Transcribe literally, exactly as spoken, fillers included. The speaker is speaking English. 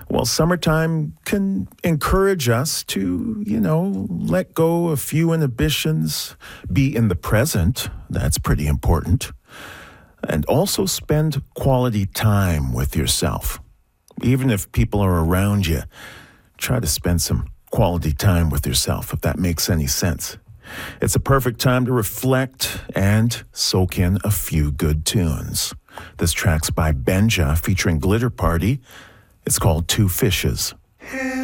Well, summertime can encourage us to, you know, let go a few inhibitions, be in the present. That's pretty important. And also spend quality time with yourself. Even if people are around you, try to spend some quality time with yourself, if that makes any sense. It's a perfect time to reflect and soak in a few good tunes. This track's by Benja featuring Glitter Party. It's called Two Fishes.